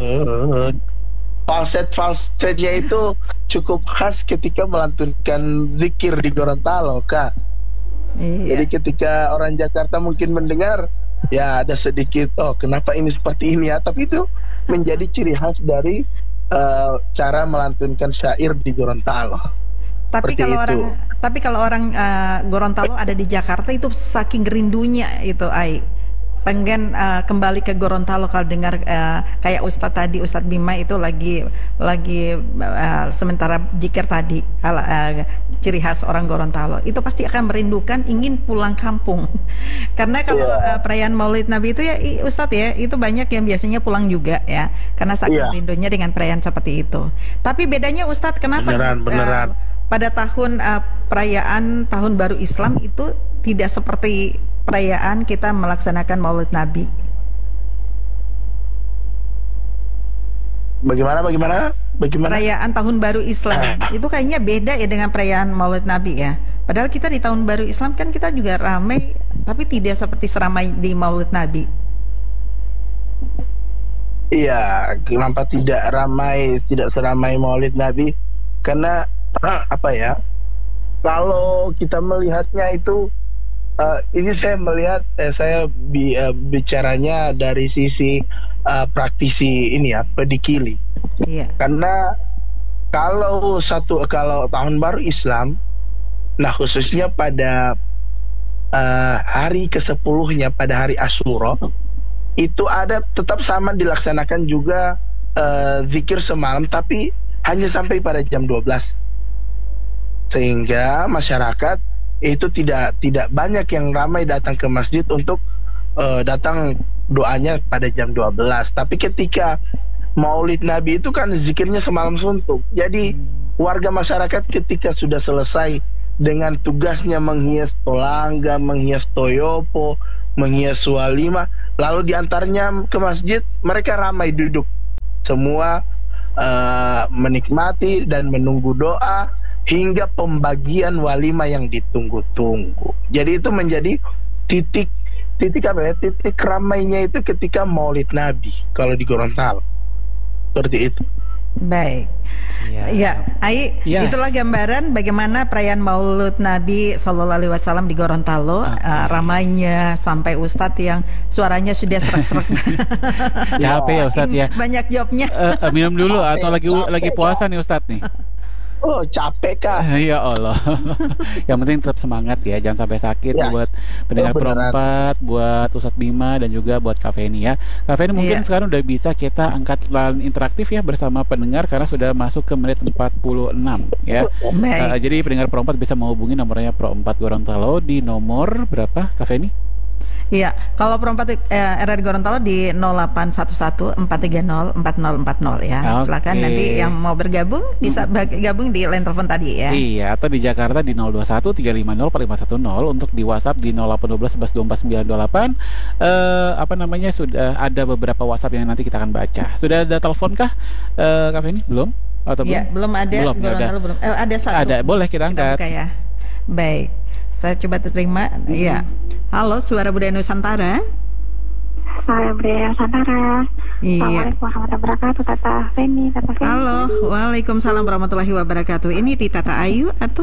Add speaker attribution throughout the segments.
Speaker 1: falsetnya itu cukup khas ketika melantunkan zikir di Gorontalo, Kak.
Speaker 2: Iya.
Speaker 1: Jadi ketika orang Jakarta mungkin mendengar, ya ada sedikit, oh kenapa ini seperti ini ya, tapi itu menjadi ciri khas dari cara melantunkan syair di Gorontalo.
Speaker 2: Tapi
Speaker 1: Seperti
Speaker 2: kalau
Speaker 1: itu.
Speaker 2: orang Gorontalo ada di Jakarta itu saking rindunya itu pengen kembali ke Gorontalo kalau dengar kayak Ustadz Bima itu lagi sementara jikir tadi ciri khas orang Gorontalo itu pasti akan merindukan ingin pulang kampung karena kalau perayaan Maulid Nabi itu ya Ustadz ya itu banyak yang biasanya pulang juga ya karena saking rindunya dengan perayaan seperti itu. Tapi bedanya Ustadz kenapa
Speaker 1: Beneran.
Speaker 2: pada tahun perayaan Tahun Baru Islam itu tidak seperti perayaan kita melaksanakan Maulid Nabi?
Speaker 1: Bagaimana?
Speaker 2: Perayaan Tahun Baru Islam itu kayaknya beda ya dengan perayaan Maulid Nabi ya. Padahal kita di Tahun Baru Islam kan kita juga ramai, tapi tidak seperti seramai di Maulid Nabi.
Speaker 1: Iya, kenapa tidak seramai Maulid Nabi? Karena apa ya? Kalau kita melihatnya itu ini saya melihat bicaranya dari sisi praktisi ini ya, pedikili.
Speaker 2: Iya.
Speaker 1: Karena kalau Tahun Baru Islam, nah khususnya pada hari ke-10-nya pada hari Asyura, itu ada tetap sama dilaksanakan juga zikir semalam, tapi hanya sampai pada jam 12. Sehingga masyarakat itu tidak banyak yang ramai datang ke masjid untuk datang doanya pada jam 12. Tapi ketika Maulid Nabi itu kan zikirnya semalam suntuk. Jadi warga masyarakat ketika sudah selesai dengan tugasnya menghias tolangga, menghias toyopo, menghias walima, lalu diantarnya ke masjid, mereka ramai duduk. Semua menikmati dan menunggu doa hingga pembagian walima yang ditunggu-tunggu. Jadi itu menjadi titik ramainya itu ketika Maulid Nabi kalau di Gorontalo. Seperti itu.
Speaker 2: Baik. Ya, itulah gambaran bagaimana perayaan Maulid Nabi Sallallahu Alaihi Wasallam di Gorontalo. Ramainya sampai Ustadz yang suaranya sudah serak-serak.
Speaker 3: Capek ya Ustadz ya.
Speaker 2: Banyak jobnya.
Speaker 3: Minum dulu atau lagi puasa nih Ustadz nih.
Speaker 1: Oh capek Kak.
Speaker 3: Ya Allah. Yang penting tetap semangat ya, jangan sampai sakit ya. Buat pendengar Pro4, buat Ustadz Bima dan juga buat Kak Feni ya. Kak Feni mungkin sekarang udah bisa kita angkat line interaktif ya bersama pendengar karena sudah masuk ke menit 46 ya. Jadi pendengar Pro4 bisa menghubungi nomornya Pro4 Gorontalo di nomor berapa Kak Feni?
Speaker 2: Iya, kalau Pro4 RRI Gorontalo di 0811 430 4040 ya. Silakan nanti yang mau bergabung bisa gabung di line telepon tadi ya.
Speaker 3: Iya, atau di Jakarta di 021 350 4510, untuk di WhatsApp di 0812 11 24 928. Apa namanya, sudah ada beberapa WhatsApp yang nanti kita akan baca. Sudah ada telepon kah Kak Feni? Belum? Atau
Speaker 2: ya, belum ada. Belum. Ada satu.
Speaker 3: Ada, boleh kita angkat.
Speaker 2: Kita buka ya. Baik. Saya coba terima. Iya. Halo, Suara Budaya Nusantara.
Speaker 4: Suara Budaya Nusantara.
Speaker 2: Iya.
Speaker 4: Assalamualaikum warahmatullahi wabarakatuh, Tata Feni.
Speaker 2: Halo, waalaikumsalam warahmatullahi wabarakatuh. Ini Tata Ayu atau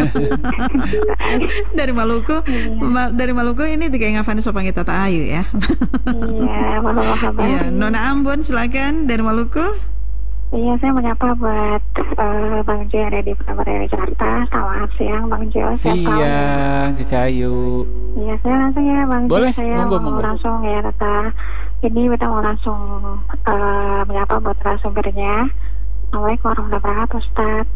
Speaker 2: dari Maluku? Dari Maluku ini kayak ngafani so panggil Tata Ayu ya.
Speaker 4: Iya,
Speaker 2: Iya, Nona Ambon silakan dari Maluku.
Speaker 4: Iya, saya menyapa buat Bang Jo yang ada di Pekanbaru Jakarta. Selamat siang Bang Jo.
Speaker 3: Siang, Cica Ayu.
Speaker 4: Iya, saya langsung ya Bang Jo. Saya mau langsung ya Tata. Ini kita mau langsung menyapa buat narasumbernya. Assalamualaikum warahmatullahi wabarakatuh, Ustaz.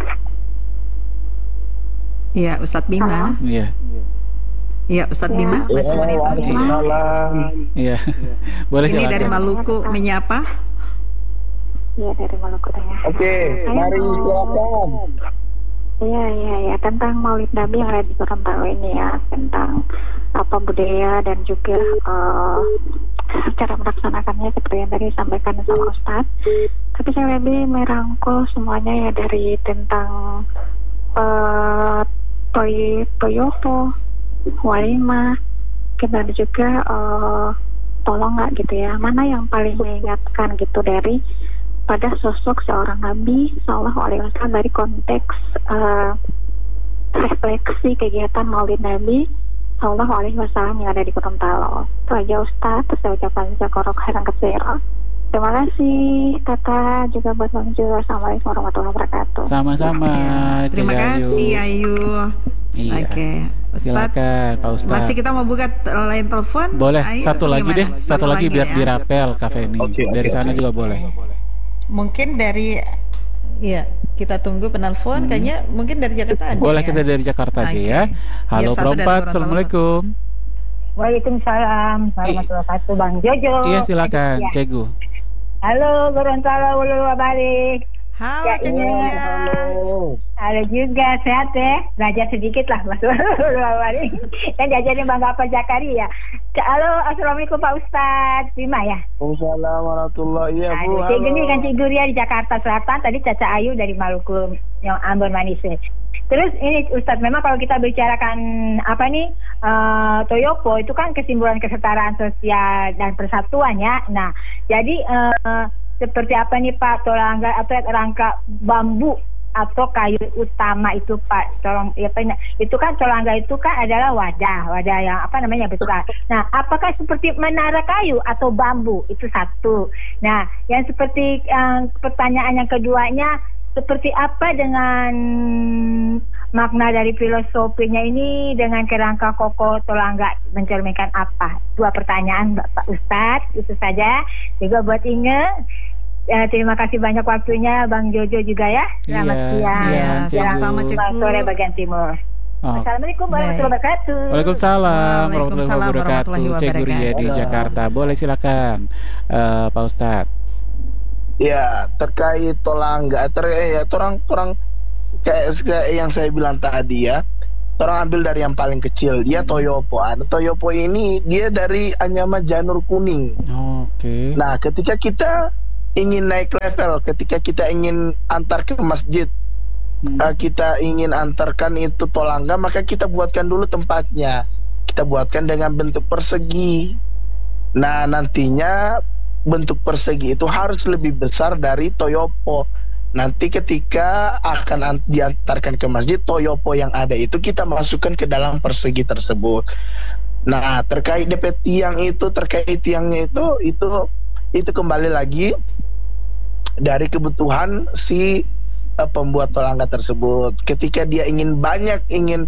Speaker 2: Iya, Ustadz Bima.
Speaker 3: Iya.
Speaker 2: Iya, Ustadz Bima masih monitor.
Speaker 3: Iya. Boleh.
Speaker 2: Ini dari Maluku menyapa.
Speaker 4: Iya, dari Maluku ya.
Speaker 1: Oke, mari silakan.
Speaker 4: Iya, tentang Maulid Nabi yang ada di Gorontalo ini ya, tentang apa budaya dan juga cara melaksanakannya seperti yang tadi disampaikan sama Ustadz. Tapi saya lebih merangkul semuanya ya dari tentang toyopo, walima, dan juga tolong nggak gitu ya. Mana yang paling mengingatkan gitu dari pada sosok seorang Nabi Sallallahu Alaihi Wasallam dari konteks refleksi kegiatan Maulid Nabi Sallallahu Alaihi Wasallam yang ada di Gorontalo. Itu aja Ustaz. Saya ucapkan jazakallahu khairan katsira. Terima kasih Kakak, juga buat Bang Jo. Assalamualaikum warahmatullahi wabarakatuh.
Speaker 3: Sama-sama.
Speaker 2: Terima kasih Ayu.
Speaker 3: Iya.
Speaker 2: Oke, Ustaz.
Speaker 3: Silakan Pak Ustaz.
Speaker 2: Masih kita mau buka line telepon?
Speaker 3: Boleh,
Speaker 2: Ayu,
Speaker 3: satu lagi
Speaker 2: gimana?
Speaker 3: deh, satu lagi biar
Speaker 2: ya.
Speaker 3: dirapel Kak Feni. Dari sana juga boleh.
Speaker 2: Mungkin dari kita tunggu penelpon. Kayaknya mungkin dari Jakarta ada.
Speaker 3: Boleh
Speaker 2: ya?
Speaker 3: kita dari Jakarta aja ya.
Speaker 2: Biar
Speaker 3: Halo
Speaker 2: satu dari
Speaker 3: Perempat,
Speaker 2: Gorontalo,
Speaker 3: Assalamualaikum.
Speaker 5: Waalaikumsalam warahmatullahi wabarakatuh, Bang Jojo.
Speaker 3: Iya silakan,
Speaker 5: Ya.
Speaker 3: Cegu.
Speaker 5: Halo Gorontalo, ulul balik.
Speaker 2: Halo
Speaker 5: Ya,
Speaker 2: Cik
Speaker 5: iya.
Speaker 2: Nia.
Speaker 5: Halo juga, sehat ya? Belajar sedikit lah, Mas. Ulul balik. Kan jajannya Bang Gafar Zakaria. Halo, assalamualaikum Pak Ustadz Bima ya.
Speaker 1: Waalaikumsalam warahmatullahi wabarakatuh.
Speaker 5: Cik Geni kan Cik Guria di Jakarta Selatan, tadi Caca Ayu dari Maluku yang Ambon Manis. Terus ini Ustadz, memang kalau kita bicarakan Toyopo itu kan kesimpulan kesetaraan sosial dan persatuan ya. Nah, jadi seperti apa nih Pak, tolangga atau rangka bambu atau kayu utama itu Pak, itu kan tolangga itu kan adalah wadah yang besar. Nah, apakah seperti menara kayu atau bambu? Itu satu. Nah, yang seperti pertanyaan yang keduanya, seperti apa dengan makna dari filosofinya ini dengan kerangka kokoh tolangga mencerminkan apa? Dua pertanyaan Bapak Ustadz, itu saja. Juga buat Inge, terima kasih banyak waktunya Bang Jojo juga ya. Selamat siang.
Speaker 2: Sama-sama
Speaker 5: Selamat sore bagian timur. Assalamualaikum warahmatullahi wabarakatuh.
Speaker 3: Waalaikumsalam warahmatullahi wabarakatuh. Cik Guria di Jakarta. Boleh silakan Pak Ustadz.
Speaker 1: Ya, terkait tolangga, orang kayak yang saya bilang tadi ya, orang ambil dari yang paling kecil, dia Toyopo. Toyopo ini dia dari anyaman janur kuning.
Speaker 3: Oke.
Speaker 1: Nah, ketika kita ingin naik level, ketika kita ingin antar ke masjid, kita ingin antarkan itu tolangga, maka kita buatkan dulu tempatnya. Kita buatkan dengan bentuk persegi. Nah, nantinya bentuk persegi itu harus lebih besar dari Toyopo. Nanti ketika akan diantarkan ke masjid, Toyopo yang ada itu kita masukkan ke dalam persegi tersebut. Nah, terkait DP tiangnya itu kembali lagi dari kebutuhan si pembuat tolangga tersebut. Ketika dia ingin banyak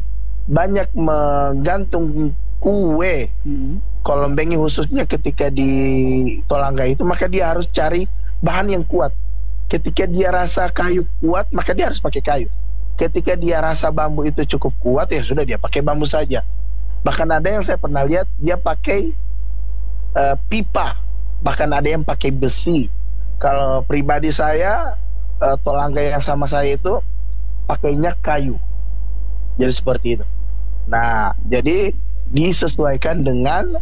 Speaker 1: menggantung kue kolombengi khususnya ketika di tolangga itu, maka dia harus cari bahan yang kuat. Ketika dia rasa kayu kuat, maka dia harus pakai kayu. Ketika dia rasa bambu itu cukup kuat, ya sudah dia pakai bambu saja. Bahkan ada yang saya pernah lihat dia pakai pipa, bahkan ada yang pakai besi. Kalau pribadi saya, tolangga yang sama saya itu pakainya kayu. Jadi seperti itu. Nah, jadi disesuaikan dengan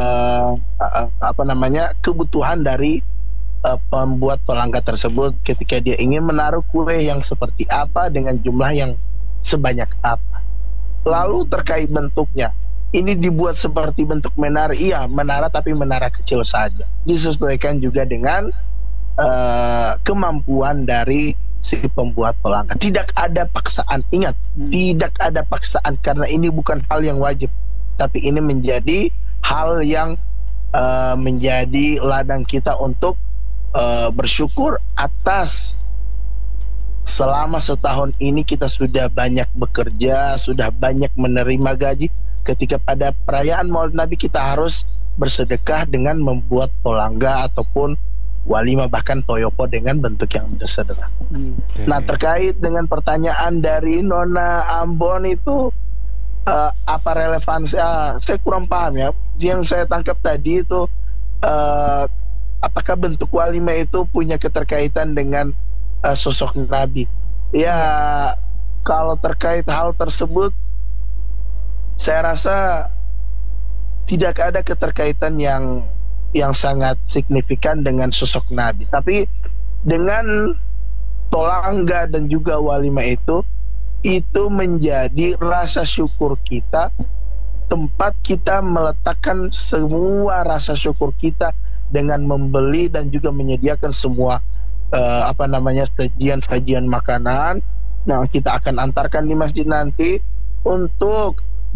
Speaker 1: kebutuhan dari pembuat tolangga tersebut ketika dia ingin menaruh kue yang seperti apa dengan jumlah yang sebanyak apa. Lalu terkait bentuknya, ini dibuat seperti bentuk menara, iya menara tapi menara kecil saja. Disesuaikan juga dengan kemampuan dari si pembuat tolangga. Tidak ada paksaan, ingat, tidak ada paksaan karena ini bukan hal yang wajib, tapi ini menjadi hal yang menjadi ladang kita untuk bersyukur atas selama setahun ini kita sudah banyak bekerja, sudah banyak menerima gaji. Ketika pada perayaan Maulid Nabi kita harus bersedekah dengan membuat tolangga ataupun walimah, bahkan toyopo dengan bentuk yang sederhana. Nah, terkait dengan pertanyaan dari Nona Ambon itu apa relevansi? Saya kurang paham ya. Yang saya tangkap tadi itu apakah bentuk walimah itu punya keterkaitan dengan sosok Nabi? Ya, kalau terkait hal tersebut, saya rasa tidak ada keterkaitan yang sangat signifikan dengan sosok Nabi. Tapi dengan tolangga dan juga walimah itu menjadi rasa syukur kita, tempat kita meletakkan semua rasa syukur kita dengan membeli dan juga menyediakan semua sajian makanan. Nah, kita akan antarkan di masjid nanti untuk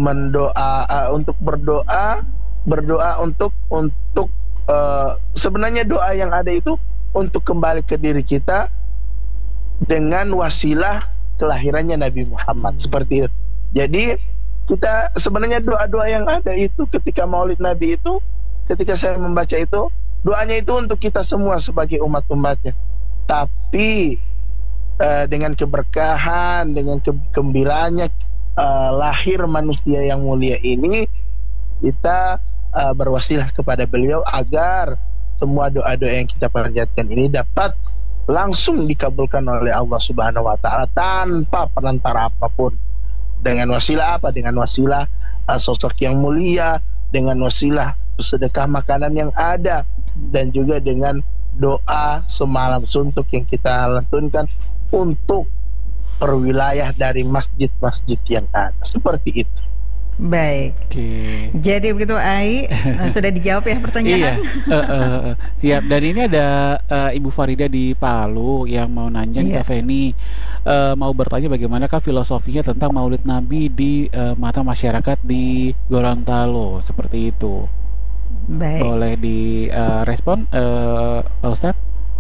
Speaker 1: berdoa untuk sebenarnya doa yang ada itu untuk kembali ke diri kita dengan wasilah kelahirannya Nabi Muhammad, seperti itu. Jadi kita sebenarnya doa-doa yang ada itu ketika Maulid Nabi itu, ketika saya membaca itu, doanya itu untuk kita semua sebagai umat-umatnya. Tapi dengan keberkahan, dengan kegembiraannya lahir manusia yang mulia ini, kita berwasilah kepada beliau agar semua doa-doa yang kita panjatkan ini dapat langsung dikabulkan oleh Allah Subhanahu wa taala tanpa perantara apapun. Dengan wasilah apa? Dengan wasilah sosok yang mulia, dengan wasilah sedekah makanan yang ada, dan juga dengan doa semalam suntuk yang kita lantunkan untuk perwilayah dari masjid-masjid yang ada. Seperti itu.
Speaker 2: Baik. Jadi begitu Ai, sudah dijawab ya pertanyaan.
Speaker 3: Iya, siap. Dan ini ada Ibu Farida di Palu yang mau nanya nih Kak Feni, mau bertanya bagaimanakah filosofinya tentang Maulid Nabi di mata masyarakat di Gorontalo, seperti itu.
Speaker 2: Baik.
Speaker 3: Boleh direspon Pak Ustadz?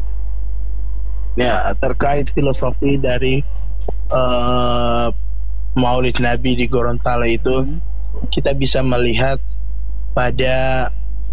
Speaker 1: Ya, terkait filosofi dari Maulid Nabi di Gorontalo itu, kita bisa melihat pada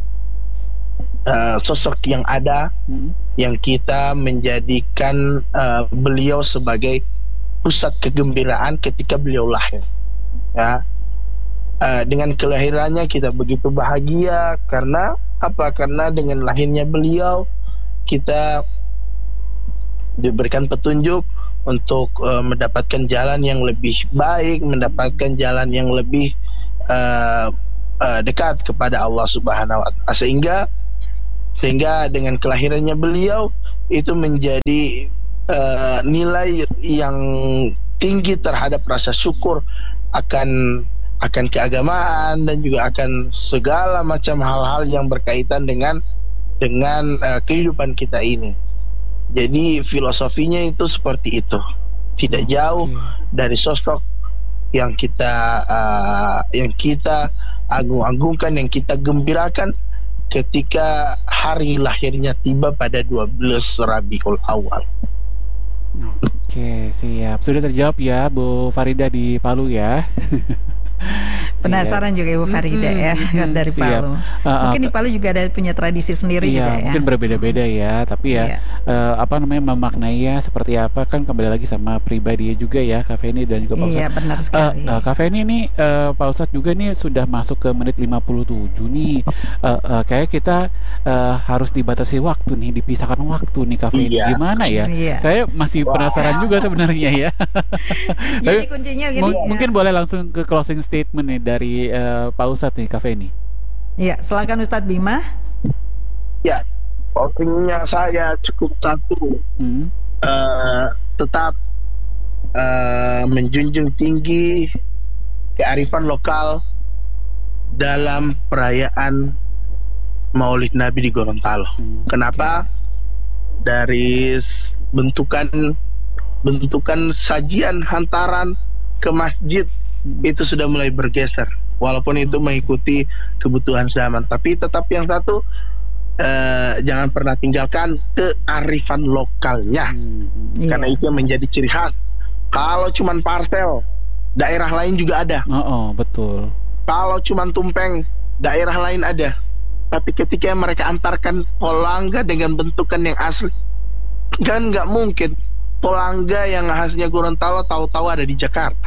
Speaker 1: sosok yang ada, yang kita menjadikan beliau sebagai pusat kegembiraan ketika beliau lahir. Ya, dengan kelahirannya kita begitu bahagia. Karena apa? Karena dengan lahirnya beliau kita diberikan petunjuk untuk mendapatkan jalan yang lebih baik, mendapatkan jalan yang lebih dekat kepada Allah Subhanahu wa taala, sehingga dengan kelahirannya beliau itu menjadi nilai yang tinggi terhadap rasa syukur akan keagamaan dan juga akan segala macam hal-hal yang berkaitan dengan kehidupan kita ini. Jadi filosofinya itu seperti itu, tidak jauh dari sosok yang kita agung-agungkan, yang kita gembirakan ketika hari lahirnya tiba pada 12 Rabiul Awal.
Speaker 3: Oke, siap. Sudah terjawab ya Bu Farida di Palu ya.
Speaker 2: Penasaran juga Ibu Farida ya dari Palu. Mungkin di Palu juga ada punya tradisi sendiri juga ya.
Speaker 3: Mungkin berbeda-beda ya, tapi ya memaknai ya seperti apa kan kembali lagi sama pribadi juga ya Kak Feni dan juga Pak Ustadz.
Speaker 2: Iya, benar sekali.
Speaker 3: Kak Feni ini Pak Ustadz juga nih sudah masuk ke menit 57 nih. Kayak kita harus dibatasi waktu nih, dipisahkan waktu nih Kak Feni. Gimana ya? Kayak masih penasaran juga sebenarnya ya.
Speaker 2: Jadi kuncinya gini,
Speaker 3: mungkin boleh langsung ke closing statement nih dari Pak Ustadz nih, Kak Feni.
Speaker 2: Iya, silakan Ustadz Bima.
Speaker 1: Ya, closingnya saya cukup satu, tetap menjunjung tinggi kearifan lokal dalam perayaan Maulid Nabi di Gorontalo. Kenapa? Dari bentukan sajian hantaran ke masjid itu sudah mulai bergeser, walaupun itu mengikuti kebutuhan zaman, tapi tetap yang satu, jangan pernah tinggalkan kearifan lokalnya, karena itu yang menjadi ciri khas. Kalau cuman parcel, daerah lain juga ada.
Speaker 3: Betul.
Speaker 1: Kalau cuman tumpeng, daerah lain ada. Tapi ketika mereka antarkan polangga dengan bentukan yang asli, kan nggak mungkin polangga yang khasnya Gorontalo tahu-tahu ada di Jakarta.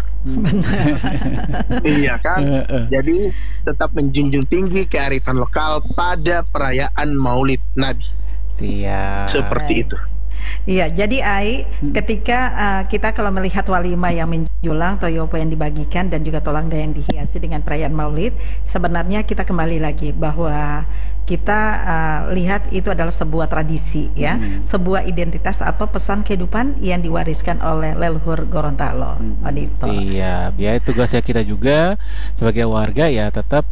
Speaker 1: Iya kan? Jadi tetap menjunjung tinggi kearifan lokal pada perayaan Maulid Nabi.
Speaker 3: Siap.
Speaker 1: Seperti itu.
Speaker 2: Iya, jadi Ai, ketika kita kalau melihat walimah yang menjulang, toyopo yang dibagikan, dan juga tolangga yang dihiasi dengan perayaan Maulid, sebenarnya kita kembali lagi bahwa kita lihat itu adalah sebuah tradisi ya, sebuah identitas atau pesan kehidupan yang diwariskan oleh leluhur Gorontalo.
Speaker 3: Siap. Ya, tugasnya kita juga sebagai warga ya tetap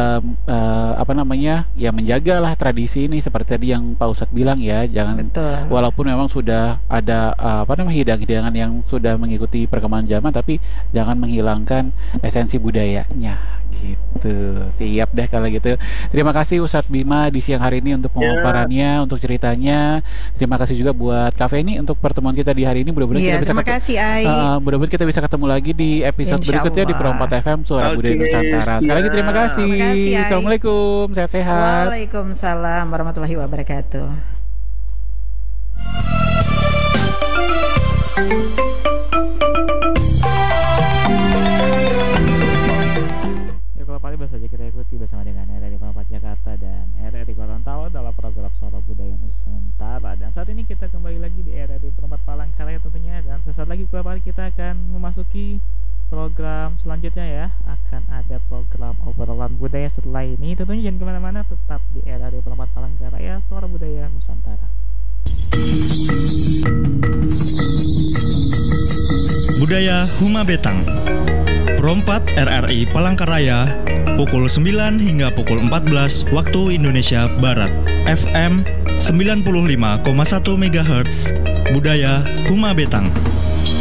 Speaker 3: ya menjagalah tradisi ini seperti tadi yang Pak Ustadz bilang ya, jangan walaupun memang sudah ada hidangan-hidangan yang sudah mengikuti perkembangan zaman, tapi jangan menghilangkan esensi budayanya. Gitu. Siap deh kalau gitu. Terima kasih Ustadz Bima di siang hari ini untuk pemaparannya, untuk ceritanya. Terima kasih juga buat Cafe ini untuk pertemuan kita di hari ini. Mudah-mudahan mudah-mudahan kita bisa ketemu lagi di episode berikutnya di Pro 4 FM Suara Budaya Nusantara. Sekali lagi terima kasih. Assalamualaikum, sehat-sehat.
Speaker 2: Waalaikumsalam warahmatullahi wabarakatuh.
Speaker 3: Baru saja kita ikuti bersama dengan RRI Pro 4 Jakarta dan RRI Gorontalo dalam program Suara Budaya Nusantara. Dan saat ini kita kembali lagi di RRI Pro 4 Palangkaraya tentunya, dan sesaat lagi kita akan memasuki program selanjutnya ya. Akan ada program obrolan budaya setelah ini. Tentunya jangan kemana-mana, tetap di RRI Pro 4 Palangkaraya Suara Budaya Nusantara.
Speaker 6: Budaya Huma Betang Pro 4 RRI Palangkaraya pukul 9 hingga pukul 14 waktu Indonesia Barat. FM 95,1 MHz Budaya Huma Betang.